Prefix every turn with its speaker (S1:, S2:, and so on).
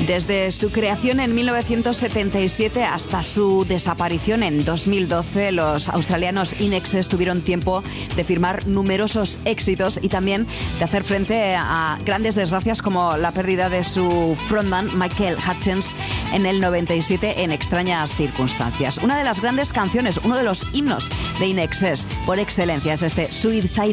S1: Desde su creación en 1977 hasta su desaparición en 2012, los australianos INXS tuvieron tiempo de firmar numerosos éxitos y también de hacer frente a grandes desgracias como la pérdida de su frontman Michael Hutchence en el 97 en extrañas circunstancias. Una de las grandes canciones, uno de los himnos de INXS por excelencia es este Suicide